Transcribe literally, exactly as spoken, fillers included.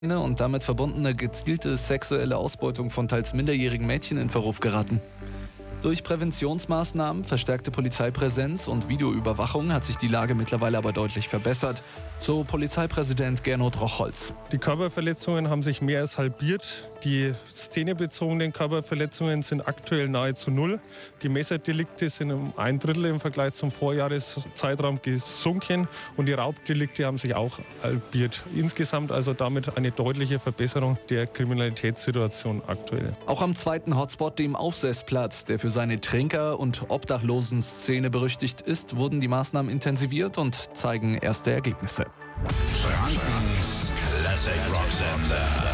und damit verbundene gezielte sexuelle Ausbeutung von teils minderjährigen Mädchen in Verruf geraten. Durch Präventionsmaßnahmen, verstärkte Polizeipräsenz und Videoüberwachung hat sich die Lage mittlerweile aber deutlich verbessert, so Polizeipräsident Gernot Rochholz. Die Körperverletzungen haben sich mehr als halbiert. Die szenebezogenen Körperverletzungen sind aktuell nahezu null. Die Messerdelikte sind um ein Drittel im Vergleich zum Vorjahreszeitraum gesunken und die Raubdelikte haben sich auch halbiert. Insgesamt also damit eine deutliche Verbesserung der Kriminalitätssituation aktuell. Auch am zweiten Hotspot, dem Aufseßplatz, der für seine Trinker- und Obdachlosen-Szene berüchtigt ist, wurden die Maßnahmen intensiviert und zeigen erste Ergebnisse. Frankens Classic Rock Sender.